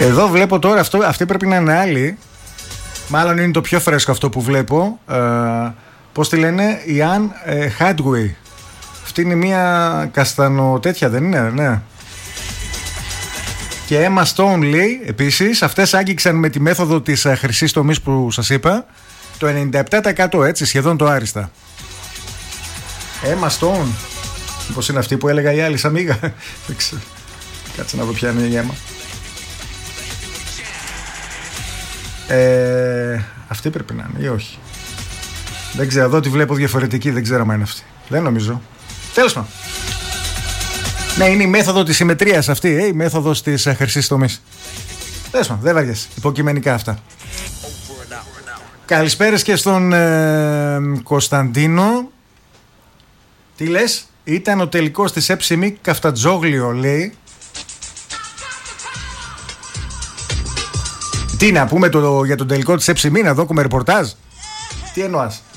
Εδώ βλέπω τώρα, αυτή πρέπει να είναι άλλη. Μάλλον είναι το πιο φρέσκο αυτό που βλέπω. Πώς τη λένε, η Anne Hathaway. Αυτή είναι μια καστανοτέτια, δεν είναι? Ναι. Και Emma Stone λέει επίσης, αυτές άγγιξαν με τη μέθοδο της χρυσής τομής που σας είπα το 97%, έτσι, σχεδόν το άριστα. Emma Stone, μήπως είναι αυτή που έλεγα η άλλη Σαμίγα? Δεν ξέρω. Κάτσε να δω ποια είναι η Emma. Αυτή πρέπει να είναι ή όχι? Δεν ξέρω, εδώ τη βλέπω διαφορετική, δεν ξέρω αν είναι αυτή. Δεν νομίζω. Τέλος πάντων. Ναι, είναι η μέθοδο της συμμετρίας αυτή, η μέθοδος της χρυσής τομής. Τέλος πάντων, δεν βαριέσαι. Υποκειμενικά αυτά. Καλησπέρες και στον Κωνσταντίνο. Τι λες? Ήταν ο τελικός της Έψιμη Καφτατζόγλιο, λέει. Τι να πούμε για τον τελικό της Έψιμη, να δω ρεπορτάζ? Τι εννοάς?